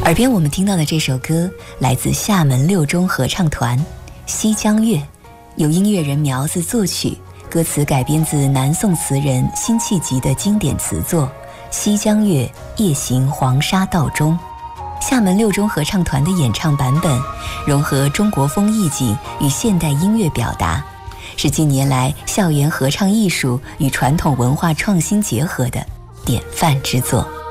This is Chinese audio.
耳边我们听到的这首歌来自厦门六中合唱团《西江月》，由音乐人苗子作曲，歌词改编自南宋词人辛弃疾的经典词作《西江月·夜行黄沙道中》。厦门六中合唱团的演唱版本融合中国风意境与现代音乐表达，是近年来校园合唱艺术与传统文化创新结合的典范之作。